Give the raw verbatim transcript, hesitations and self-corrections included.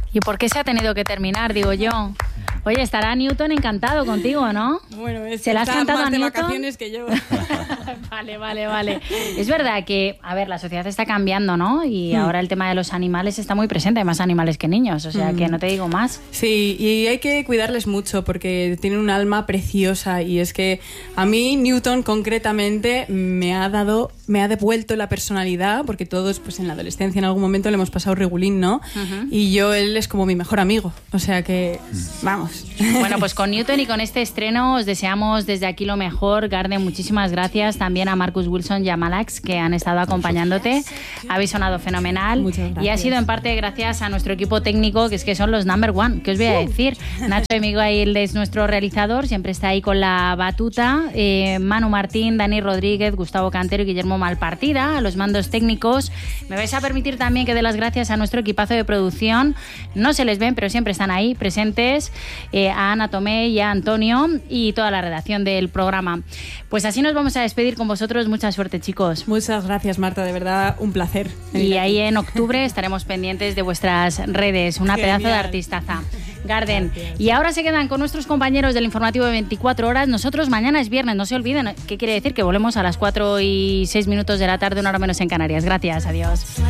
¿Y por qué se ha tenido que terminar, digo yo? Oye, estará Newton encantado contigo, ¿no? Bueno, es ¿Se la has cantado más a de Newton? vacaciones que yo. Vale, vale, vale. Es verdad que, a ver, la sociedad está cambiando, ¿no? Y mm. ahora el tema de los animales está muy presente. Hay más animales que niños, o sea, mm. que no te digo más. Sí, y hay que cuidarles mucho porque tienen un alma preciosa. Y es que a mí Newton concretamente me ha dado, me ha devuelto la personalidad, porque todos pues en la adolescencia en algún momento le hemos pasado regulín, ¿no? Uh-huh. Y yo, él es como mi mejor amigo. O sea que, vamos. Bueno, pues con Newton y con este estreno os deseamos desde aquí lo mejor. Garden, muchísimas gracias. También a Marcus Wilson y a Malax, que han estado acompañándote. Habéis sonado fenomenal. Muchas gracias. Y ha sido en parte gracias a nuestro equipo técnico, que es que son los number one. ¿Qué os voy a decir? Uh. Nacho Miguel es nuestro realizador, siempre está ahí con la batuta. Eh, Manu Martín, Dani Rodríguez, Gustavo Cantero y Guillermo Malpartida, a los mandos técnicos. Me vais a permitir también que dé las gracias a nuestro equipazo de producción. No se les ven, pero siempre están ahí presentes. Eh, a Ana Tomé y a Antonio y toda la redacción del programa. Pues así nos vamos a despedir con vosotros. Mucha suerte, chicos. Muchas gracias, Marta, de verdad un placer. Y ahí en octubre estaremos pendientes de vuestras redes. Una Genial. Pedazo de artistaza. Garden. Gracias. Y ahora se quedan con nuestros compañeros del informativo de veinticuatro horas. Nosotros mañana es viernes, no se olviden. ¿Qué quiere decir? Que volvemos a las cuatro y seis minutos de la tarde, una hora menos en Canarias. Gracias, adiós.